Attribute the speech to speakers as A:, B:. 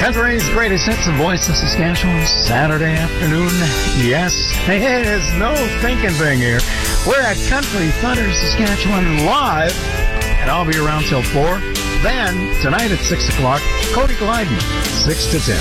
A: Country's greatest hits of Voice of Saskatchewan, Saturday afternoon. Yes, it is no thinking thing here. We're at Country Thunder, Saskatchewan live, and I'll be around till 4. Then, tonight at 6 o'clock, Cody Glyden, 6 to 10.